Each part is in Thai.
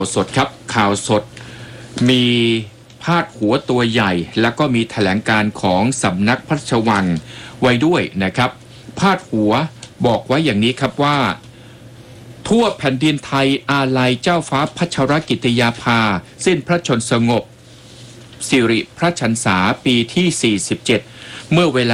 สดครับข่าวสดมีพาดหัวตัวใหญ่แล้วก็มีแถลงการของสำนักพระราชวังไว้ด้วยนะครับพาดหัวบอกไว้อย่างนี้ครับว่าทั่วแผ่นดินไทยอาลัยเจ้าฟ้าพัชรกิติยาภาสิ้นพระชนสงบสิริพระชรรษาปีที่47เมื่อเวลา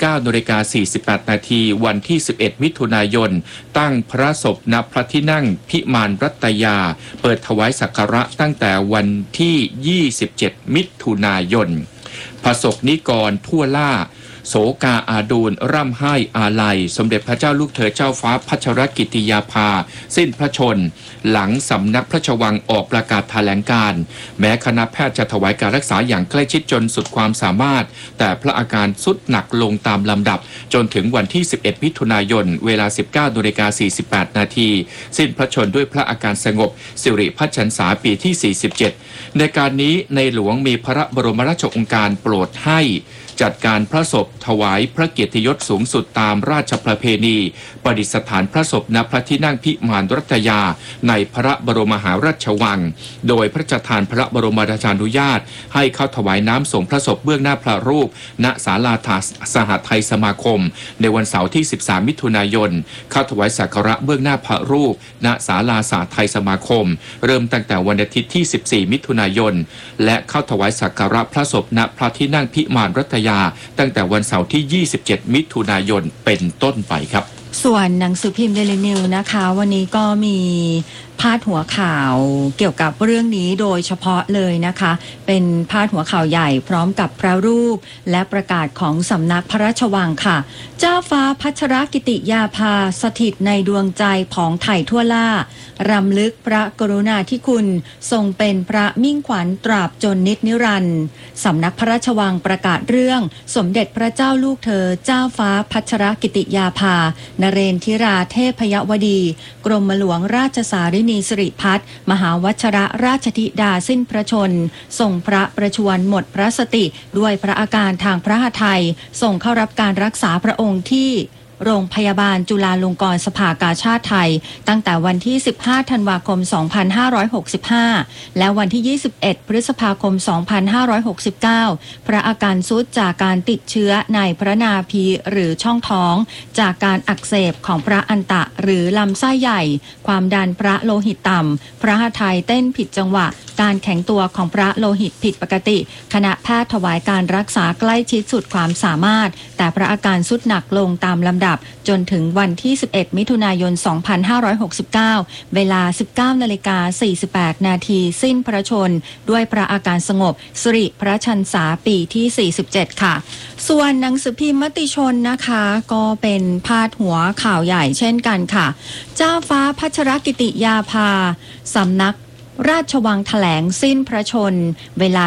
19:48 นาทีวันที่11มิถุนายนตั้งพระศพณพระที่นั่งพิมานรัตยาเปิดถวายสักการะตั้งแต่วันที่27มิถุนายนประสบนิกรทั่วล่าโศกาอาดูลร่ำไห้อาลัยสมเด็จพระเจ้าลูกเธอเจ้าฟ้าพัชรกิติยาภาสิ้นพระชนหลังสำนักพระราชวังออกประกาศแถลงการแม้คณะแพทย์จะถวายการรักษาอย่างใกล้ชิดจนสุดความสามารถแต่พระอาการทรุดหนักลงตามลำดับจนถึงวันที่11มิถุนายนเวลา 19:48 นาทีสิ้นพระชนด้วยพระอาการสงบสิริพระชรรษาปีที่47ในการนี้ในหลวงมีพระบรมราชโองการโปรดให้จัดการพระศพถวายพระเกียรติยศสูงสุดตามราชประเพณีประดิษฐานพระศพณพระที่นั่งพิมานรัตยาในพระบรมมหาราชวังโดยพระราชทานพระบรมราชานุญาตให้เข้าถวายน้ำส่งพระศพเบื้องหน้าพระรูปณศาลาสหไทยสมาคมในวันเสาร์ที่13มิถุนายนเข้าถวายสักการะเบื้องหน้าพระรูปณศาลาสหไทยสมาคมเริ่มตั้งแต่วันอาทิตย์ที่14มิถุนายนและเข้าถวายสักการะพระศพณพระที่นั่งพิมานรัตยาตั้งแต่วันเสาร์ที่27มิถุนายนเป็นต้นไปครับส่วนหนังสือพิมพ์เดลินิวนะคะวันนี้ก็มีพาดหัวข่าวเกี่ยวกับเรื่องนี้โดยเฉพาะเลยนะคะเป็นพาดหัวข่าวใหญ่พร้อมกับพระรูปและประกาศของสำนักพระราชวังค่ะเจ้าฟ้าพัชรกิติยาภาสถิตในดวงใจของไทยทั่วล่ารำลึกพระกรุณาธิคุณทรงเป็นพระมิ่งขวัญตราบจนนิจนิรันดร์สำนักพระราชวังประกาศเรื่องสมเด็จพระเจ้าลูกเธอเจ้าฟ้าพัชรกิติยาภานเรนทิราเทพยวดีกรมหลวงราชสารินีสิริพัฒน์มหาวชรราชธิดาสิ้นพระชนทรงพระประชวรหมดพระสติด้วยพระอาการทางพระหทัยทรงเข้ารับการรักษาพระองค์ที่โรงพยาบาลจุฬาลงกรณ์สภากาชาดไทยตั้งแต่วันที่15ธันวาคม2565และวันที่21พฤษภาคม2569พระอาการทรุดจากการติดเชื้อในพระนาภีหรือช่องท้องจากการอักเสบของพระอันตะหรือลำไส้ใหญ่ความดันพระโลหิตต่ำพระหทัยเต้นผิดจังหวะการแข็งตัวของพระโลหิตผิดปกติคณะแพทย์ถวายการรักษาใกล้ชิดสุดความสามารถแต่พระอาการทรุดหนักลงตามลำดับจนถึงวันที่11มิถุนายน2569เวลา 19:48 นาทีสิ้นพระชนด้วยพระอาการสงบสิริพระชรรษาปีที่47ค่ะส่วนหนังสือพิมพ์มติชนนะคะก็เป็นพาดหัวข่าวใหญ่เช่นกันค่ะเจ้าฟ้าพัชรกิติยาภาสำนักราชวังแถลงสิ้นพระชนเวลา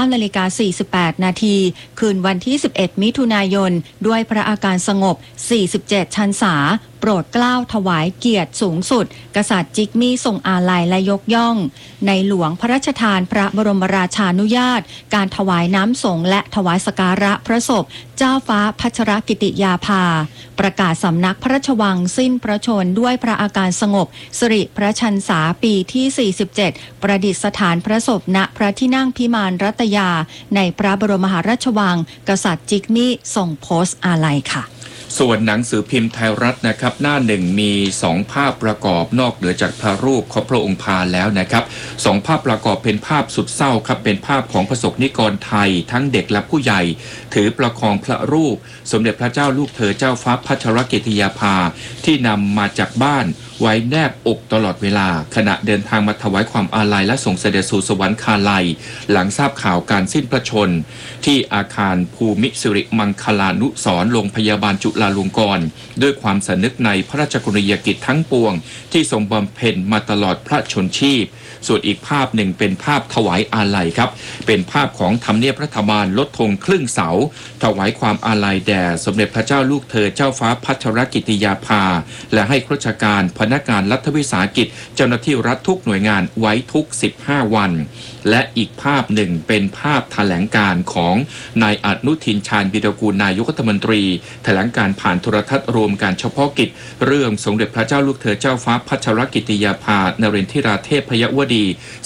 19:48 นาทีคืนวันที่11มิถุนายนด้วยพระอาการสงบ47 พรรษาโปรดเกล้าถวายเกียรติสูงสุดกษัตริย์จิกมี่ทรงอาลัยและยกย่องในหลวงพระราชทานพระบรมราชานุญาตการถวายน้ำสงฆ์และถวายสักการะพระศพเจ้าฟ้าพัชรกิติยาภาประกาศสำนักพระราชวังสิ้นพระชนด้วยพระอาการสงบสิริพระชรรษาปีที่47ประดิษฐานพระศพณพระที่นั่งพิมานรัตยาในพระบรมมหาราชวังกษัตริย์จิกมี่ทรงโพสต์อาลัยค่ะส่วนหนังสือพิมพ์ไทยรัฐนะครับหน้าหนึ่งมี2ภาพประกอบนอกเหนือจากพระรูปของพระองค์พาแล้วนะครับ2ภาพประกอบเป็นภาพสุดเศร้าครับเป็นภาพของประสบนิกรไทยทั้งเด็กและผู้ใหญ่ถือประคองพระรูปสมเด็จพระเจ้าลูกเธอเจ้าฟ้าพัชรกิติยาภาที่นำมาจากบ้านไว้แนบอกตลอดเวลาขณะเดินทางมาถวายความอาลัยและส่งเสด็จสู่สวรรคาลัยหลังทราบข่าวการสิ้นพระชนที่อาคารภูมิสิริมังคลานุสรณ์โรงพยาบาลจุฬาลงกรณ์ด้วยความสำนึกในพระราชกรณียกิจทั้งปวงที่ทรงบำเพ็ญมาตลอดพระชนชีพส่วนอีกภาพหนึ่งเป็นภาพถวายอาลัยครับเป็นภาพของทำเนียบรัฐบาลลดธงครึ่งเสาถวายความอาลัยแด่สมเด็จพระเจ้าลูกเธอเจ้าฟ้าพัชรกิติยาภาและให้ข้าราชการพนักงานรัฐวิสาหกิจเจ้าหน้าที่รัฐทุกหน่วยงานไว้ทุก15วันและอีกภาพหนึ่งเป็นภาพแถลงการของนายอนุทินชาญวีรกูลนายกรัฐมนตรีแถลงการผ่านโทรทัศน์รวมการเฉพาะกิจเรื่องสมเด็จพระเจ้าลูกเธอเจ้าฟ้าพัชรกิติยาภานเรนทิราเทพยวดี